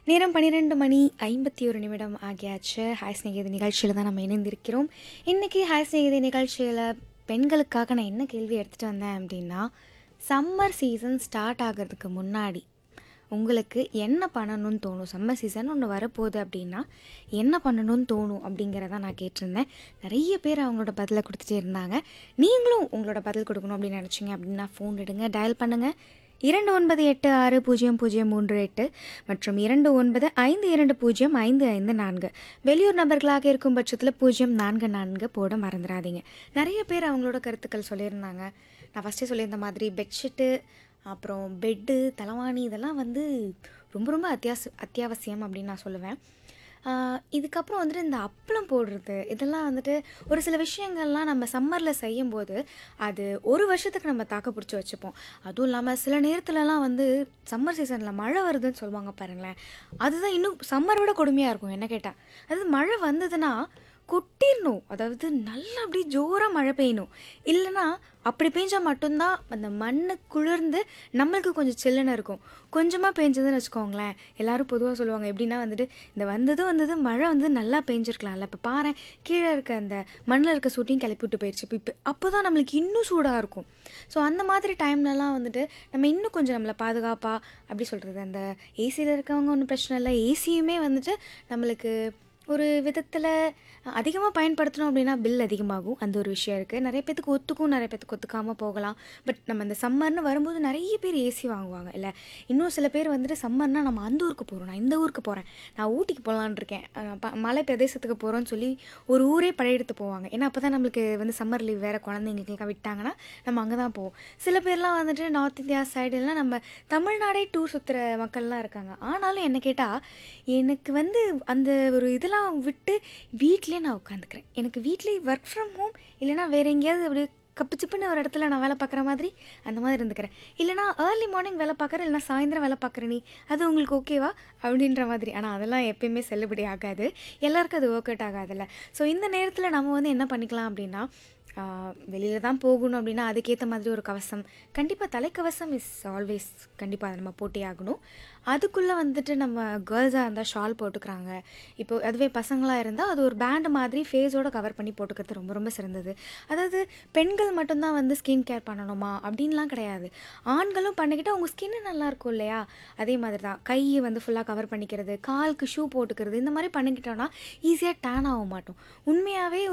நேரம் 12 மணி 51 நிமிடம் ஆகியாச்சு. ஹாய் ஸ்நேகிதி நிகழ்ச்சியில் தான் நம்ம இணைந்திருக்கிறோம். இன்றைக்கி ஹாய் ஸ்நேகிதி நிகழ்ச்சியில் பெண்களுக்காக நான் என்ன கேள்வி எடுத்துகிட்டு வந்தேன் அப்படின்னா, சம்மர் சீசன் ஸ்டார்ட் ஆகிறதுக்கு முன்னாடி உங்களுக்கு என்ன பண்ணணும்னு தோணும்? சம்மர் சீசன் ஒன்று வரப்போகுது அப்படின்னா என்ன பண்ணணும்னு தோணும் அப்படிங்கிறத நான் கேட்டிருந்தேன். நிறைய பேர் அவங்களோட பதிலை கொடுத்துட்டே இருந்தாங்க. நீங்களும் உங்களோட பதில் கொடுக்கணும் அப்படின்னு நினச்சிங்க அப்படின்னா ஃபோன் எடுங்க, டயல் பண்ணுங்கள் 29860038 மற்றும் 2952055554. வெளியூர் நபர்களாக இருக்கும் பட்சத்தில் 044 போட மறந்துடாதீங்க. நிறைய பேர் அவங்களோட கருத்துக்கள் சொல்லியிருந்தாங்க. நான் ஃபஸ்ட்டே சொல்லியிருந்த மாதிரி பெட்ஷீட்டு, அப்புறம் பெட்டு, தலவாணி இதெல்லாம் வந்து ரொம்ப ரொம்ப அத்தியாவசியம் அப்படின்னு நான் சொல்லுவேன். இதுக்கப்புறம் வந்துட்டு இந்த அப்பளம் போடுறது இதெல்லாம் வந்துட்டு ஒரு சில விஷயங்கள்லாம் நம்ம சம்மரில் செய்யும்போது அது ஒரு வருஷத்துக்கு நம்ம தாக்கு பிடிச்சி வச்சுப்போம். அதுவும் இல்லாமல் சில நேரத்துலலாம் வந்து சம்மர் சீசனில் மழை வருதுன்னு சொல்லுவாங்க பாருங்களேன். அதுதான் இன்னும் சம்மரை விட கொடுமையாக இருக்கும் என்ன கேட்டால். அதாவது மழை வந்ததுன்னா கொட்டிடணும், அதாவது நல்லா அப்படியே ஜோராக மழை பெய்யணும். இல்லைன்னா அப்படி பெஞ்சால் மட்டும்தான் அந்த மண்ணு குளிர்ந்து நம்மளுக்கு கொஞ்சம் சில்லுன்னு இருக்கும். கொஞ்சமாக பெஞ்சதுன்னு வச்சுக்கோங்களேன், எல்லோரும் பொதுவாக சொல்லுவாங்க எப்படின்னா வந்துட்டு இந்த வந்தது மழை வந்து நல்லா பெஞ்சிருக்கலாம்ல, இப்போ பாரு கீழே இருக்க அந்த மண்ணில் இருக்க சூட்டையும் கிளப்பி விட்டு போயிடுச்சு. இப்போ அப்போ தான் நம்மளுக்கு இன்னும் சூடாக இருக்கும். ஸோ அந்த மாதிரி டைம்லலாம் வந்துட்டு நம்ம இன்னும் கொஞ்சம் நம்மளை பாதுகாப்பாக அப்படி சொல்கிறது, அந்த ஏசியில் இருக்கவங்க ஒன்றும் பிரச்சனை இல்லை, ஏசியுமே வந்துட்டு நம்மளுக்கு ஒரு விதத்தில் அதிகமாக பயன்படுத்தணும் அப்படின்னா பில் அதிகமாகும். அந்த ஒரு விஷயம் இருக்குது. நிறைய பேத்துக்கு ஒத்துக்கும், நிறைய பேத்துக்கு ஒத்துக்காமல் போகலாம். பட் நம்ம இந்த சம்மர்னு வரும்போது நிறைய பேர் ஏசி வாங்குவாங்க இல்லை. இன்னும் சில பேர் வந்துட்டு சம்மர்னால் நம்ம அந்த ஊருக்கு போகிறோம், நான் இந்த ஊருக்கு போகிறேன், நான் ஊட்டிக்கு போகலான் இருக்கேன், மலை பிரதேசத்துக்கு போகிறோன்னு சொல்லி ஒரு ஊரே படையெடுத்து போவாங்க. ஏன்னா அப்போ தான் நம்மளுக்கு வந்து சம்மர் லீவ் வேறு குழந்தைங்களுக்கெல்லாம் விட்டாங்கன்னா நம்ம அங்கே தான் போவோம். சில பேர்லாம் வந்துட்டு நார்த் இந்தியா சைடெல்லாம் நம்ம தமிழ்நாடே டூர் சுற்றுற மக்கள்லாம் இருக்காங்க. ஆனாலும் என்ன கேட்டால் எனக்கு வந்து அந்த ஒரு இதெல்லாம் விட்டு வீட்டிலே நான் உட்காந்துக்கிறேன். எனக்கு வீட்லேயே ஒர்க் ஃப்ரம் ஹோம் இல்லைனா வேறு எங்கேயாவது அப்படி கப்பு சிப்புன்னு ஒரு இடத்துல நான் வேலை பார்க்குற மாதிரி அந்த மாதிரி இருந்துக்கிறேன். இல்லைனா ஏர்லி மார்னிங் வேலை பார்க்குறேன், இல்லைனா சாயந்தரம் வேலை பார்க்குறேன், நீ அது உங்களுக்கு ஓகேவா அப்படின்ற மாதிரி. ஆனால் அதெல்லாம் எப்பயுமே செல்லுபடி ஆகாது, எல்லாருக்கும் அது ஒர்க் அவுட் ஆகாதுல்ல. ஸோ இந்த நேரத்தில் நம்ம வந்து என்ன பண்ணிக்கலாம் அப்படின்னா, வெளியில் தான் போகணும் அப்படின்னா அதுக்கேற்ற மாதிரி ஒரு கவசம், கண்டிப்பாக தலைக்கவசம் இஸ் ஆல்வேஸ் கண்டிப்பாக அதை நம்ம போட்டே ஆகணும். அதுக்குள்ளே வந்துட்டு நம்ம கேர்ள்ஸாக இருந்தால் ஷால் போட்டுக்கிறாங்க. இப்போது அதுவே பசங்களாக இருந்தால் அது ஒரு பேண்டு மாதிரி ஃபேஸோடு கவர் பண்ணி போட்டுக்கிறது ரொம்ப ரொம்ப சிறந்தது. அதாவது பெண்கள் மட்டும்தான் வந்து ஸ்கின் கேர் பண்ணணுமா அப்படின்லாம் கிடையாது, ஆண்களும் பண்ணிக்கிட்டால் அவங்க ஸ்கின்னு நல்லாயிருக்கும் இல்லையா. அதே மாதிரி தான் கையை வந்து ஃபுல்லாக கவர் பண்ணிக்கிறது, காலுக்கு ஷூ போட்டுக்கிறது, இந்த மாதிரி பண்ணிக்கிட்டோன்னா ஈஸியாக டேன் ஆக மாட்டோம். உண்மையாகவே